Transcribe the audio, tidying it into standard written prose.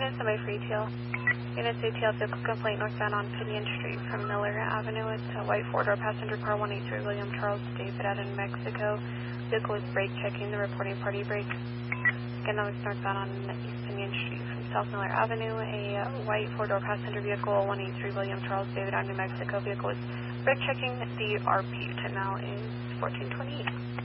somebody for ETL. Units ATL vehicle complaint northbound on Pinion Street from Miller Avenue. It's a white four-door passenger car 183 William Charles David out in Mexico. Vehicle is brake checking the reporting party brake. Again, that was northbound on East Pinion Street from South Miller Avenue. A white four-door passenger vehicle 183 William Charles David out in New Mexico. Vehicle is brake checking the RP. Time now is 14:28.